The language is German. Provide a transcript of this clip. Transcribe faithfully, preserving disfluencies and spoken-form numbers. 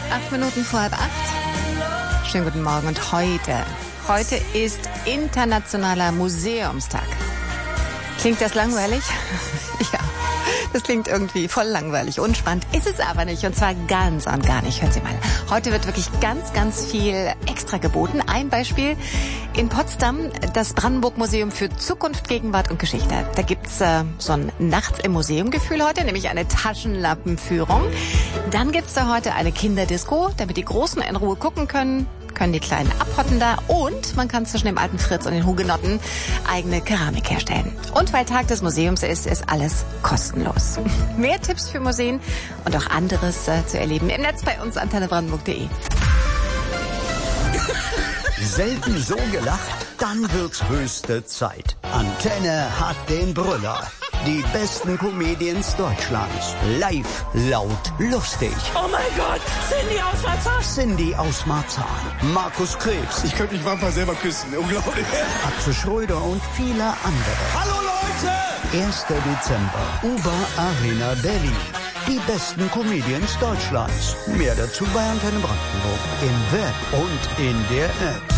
Acht Minuten vor halb acht. Schönen guten Morgen. Und heute, heute ist Internationaler Museumstag. Klingt das langweilig? Ja, das klingt irgendwie voll langweilig. Unspannend ist es aber nicht. Und zwar ganz und gar nicht. Hören Sie mal. Heute wird wirklich ganz, ganz viel extra geboten. Ein Beispiel in Potsdam, das Brandenburg-Museum für Zukunft, Gegenwart und Geschichte. Da gibt's äh, so ein Nachts im Museum-Gefühl heute, nämlich eine Taschenlampenführung. Dann gibt's da heute eine Kinderdisco, damit die Großen in Ruhe gucken können. Können die Kleinen abhotten da und man kann zwischen dem alten Fritz und den Hugenotten eigene Keramik herstellen. Und weil Tag des Museums ist, ist alles kostenlos. Mehr Tipps für Museen und auch anderes äh, zu erleben im Netz bei uns antenne brandenburg punkt de. Selten so gelacht? Dann wird's höchste Zeit. Antenne hat den Brüller. Die besten Comedians Deutschlands. Live, laut, lustig. Oh mein Gott, Cindy aus Marzahn. Cindy aus Marzahn. Markus Krebs. Ich könnte mich manchmal selber küssen. Unglaublich. Axel Schröder und viele andere. Hallo Leute! erster Dezember. U-Bahn Arena Berlin. Die besten Comedians Deutschlands. Mehr dazu bei Antenne Brandenburg. Im Web und in der App.